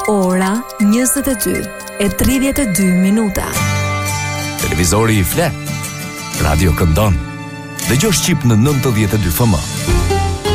Ora 22:32. Televizori i flet. Radio këndon. Dëgjosh Shqip në 92 FM.